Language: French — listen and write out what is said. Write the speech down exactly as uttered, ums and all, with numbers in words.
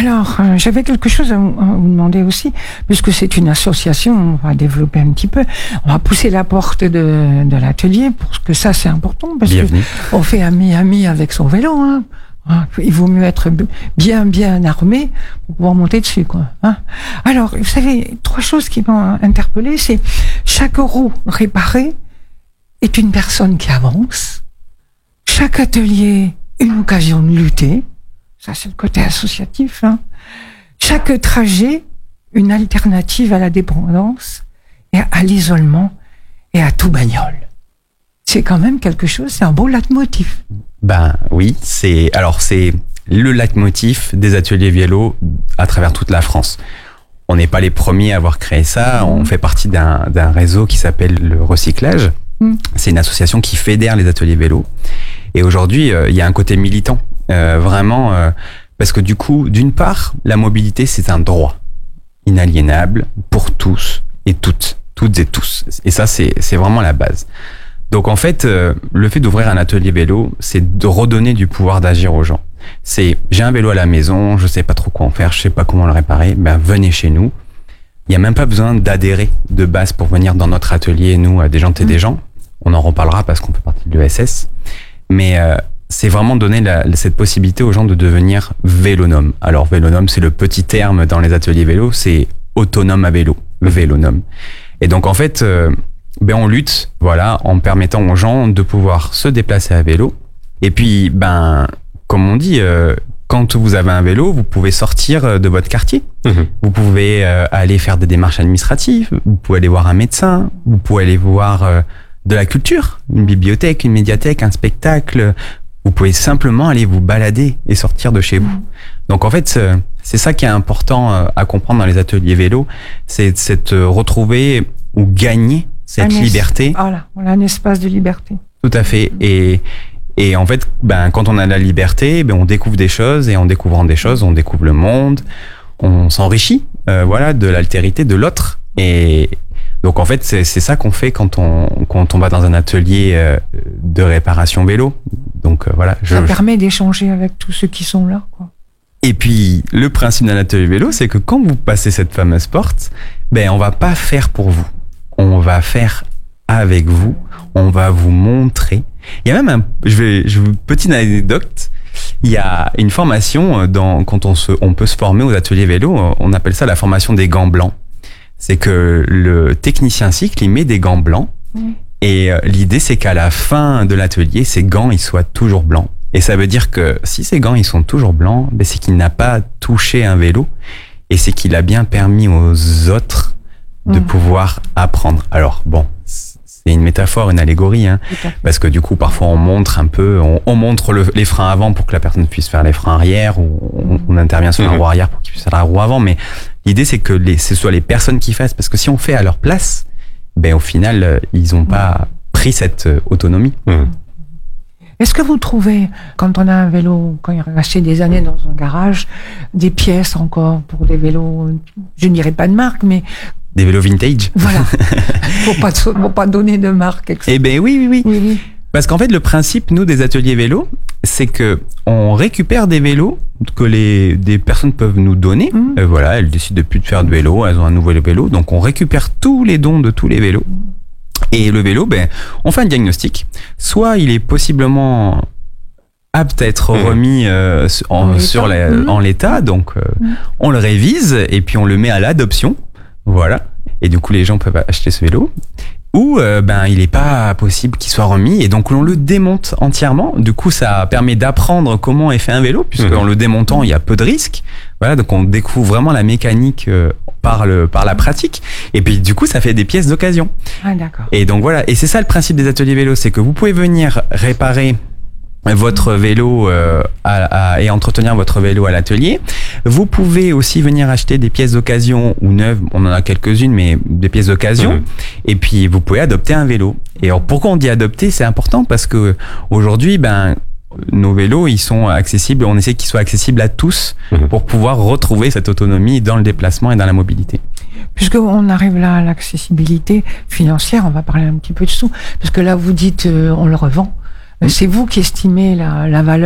Alors, euh, j'avais quelque chose à vous, à vous demander aussi, puisque c'est une association, on va développer un petit peu. On va pousser la porte de, de l'atelier, parce que ça, c'est important, parce Bienvenue. que on fait ami-ami avec son vélo, hein. Il vaut mieux être bien, bien armé pour pouvoir monter dessus, quoi. Hein. Alors, vous savez, trois choses qui m'ont interpellé, c'est chaque roue réparée est une personne qui avance. Chaque atelier, une occasion de lutter. Ça, c'est le côté associatif. Hein. Chaque trajet, une alternative à la dépendance et à l'isolement et à tout bagnole. C'est quand même quelque chose, c'est un beau leitmotiv. Ben oui, c'est alors c'est le leitmotiv des ateliers vélo à travers toute la France. On n'est pas les premiers à avoir créé ça. On fait partie d'un, d'un réseau qui s'appelle le Recyclage. Mmh. C'est une association qui fédère les ateliers vélo. Et aujourd'hui, euh, il y a un côté militant, euh, vraiment, euh, parce que du coup, d'une part, la mobilité, c'est un droit inaliénable pour tous et toutes, toutes et tous. Et ça, c'est, c'est vraiment la base. Donc en fait, euh, le fait d'ouvrir un atelier vélo, c'est de redonner du pouvoir d'agir aux gens. C'est, j'ai un vélo à la maison, je sais pas trop quoi en faire, je sais pas comment le réparer, ben venez chez nous. Il y a même pas besoin d'adhérer de base pour venir dans notre atelier, nous, à Déjanter des gens. On en reparlera parce qu'on fait partie de l'E S S. Mais euh, c'est vraiment donner la, cette possibilité aux gens de devenir vélonome. Alors vélonome, c'est le petit terme dans les ateliers vélo, c'est autonome à vélo, vélonome. Et donc en fait, euh, ben on lutte, voilà, en permettant aux gens de pouvoir se déplacer à vélo. Et puis, ben, comme on dit, euh, quand vous avez un vélo, vous pouvez sortir de votre quartier. Mmh. Vous pouvez euh, aller faire des démarches administratives. Vous pouvez aller voir un médecin. Vous pouvez aller voir euh, de la culture, une bibliothèque, une médiathèque, un spectacle. Vous pouvez simplement aller vous balader et sortir de chez vous. Mmh. Donc en fait, c'est ça qui est important à comprendre dans les ateliers vélo, c'est, c'est de retrouver ou gagner cette un liberté. Es- voilà, on a un espace de liberté. Tout à fait. Et et en fait, ben quand on a la liberté, ben on découvre des choses et en découvrant des choses, on découvre le monde, on s'enrichit, euh, voilà, de l'altérité de l'autre. Et donc en fait, c'est, c'est ça qu'on fait quand on quand on va dans un atelier euh, de réparation vélo. Donc euh, voilà. Je, ça permet d'échanger avec tous ceux qui sont là, quoi. Et puis le principe d'un atelier vélo, c'est que quand vous passez cette fameuse porte, ben on va pas faire pour vous, on va faire avec vous, on va vous montrer. Il y a même un, je vais, je vous petite anecdote. Il y a une formation dans quand on se, on peut se former aux ateliers vélo. On appelle ça la formation des gants blancs. C'est que le technicien cycle, il met des gants blancs. Mmh. Et l'idée, c'est qu'à la fin de l'atelier, ces gants, ils soient toujours blancs. Et ça veut dire que si ces gants, ils sont toujours blancs, ben c'est qu'il n'a pas touché un vélo. Et c'est qu'il a bien permis aux autres de mmh. pouvoir apprendre. Alors, bon, c'est une métaphore, une allégorie, hein. Parce que du coup, parfois, on montre un peu, on, on montre le, les freins avant pour que la personne puisse faire les freins arrière, ou on, on intervient sur mmh. la roue arrière pour qu'il puisse faire la roue avant. Mais l'idée, c'est que les, ce soit les personnes qui fassent. Parce que si on fait à leur place, ben au final, ils n'ont pas pris cette autonomie. Mmh. Est-ce que vous trouvez, quand on a un vélo, quand il est resté des années dans un garage, des pièces encore pour des vélos, je ne dirais pas de marque, mais... Des vélos vintage. Voilà. Pour pas, pour pas donner de marque, et cetera. Eh ben oui, oui, oui, oui, oui. Parce qu'en fait, le principe, nous, des ateliers vélos, c'est que on récupère des vélos que les des personnes peuvent nous donner. Mmh. Euh, voilà, elles décident de plus de faire de vélo, elles ont un nouveau vélo, donc on récupère tous les dons de tous les vélos. Et le vélo, ben, on fait un diagnostic. Soit il est possiblement apte à être remis euh, en, sur la, mmh. en l'état, donc euh, mmh. on le révise et puis on le met à l'adoption. Voilà. Et du coup, les gens peuvent acheter ce vélo. Ou euh, ben il est pas possible qu'il soit remis et donc on le démonte entièrement. Du coup, ça permet d'apprendre comment est fait un vélo, puisque mmh. en le démontant, il y a peu de risques. Voilà, donc on découvre vraiment la mécanique euh, par le par la pratique. Et puis du coup, ça fait des pièces d'occasion. Ah d'accord. Et donc voilà, et c'est ça le principe des ateliers vélo, c'est que vous pouvez venir réparer votre vélo euh, à, à, et entretenir votre vélo à l'atelier. Vous pouvez aussi venir acheter des pièces d'occasion ou neuves, on en a quelques-unes, mais des pièces d'occasion. Mmh. Et puis vous pouvez adopter un vélo. Et alors pourquoi on dit adopter ? C'est important parce que aujourd'hui, ben nos vélos, ils sont accessibles. On essaie qu'ils soient accessibles à tous mmh. pour pouvoir retrouver cette autonomie dans le déplacement et dans la mobilité. Puisqu'on arrive là à l'accessibilité financière, on va parler un petit peu de sous. Parce que là, vous dites, euh, on le revend. C'est vous qui estimez la, la valeur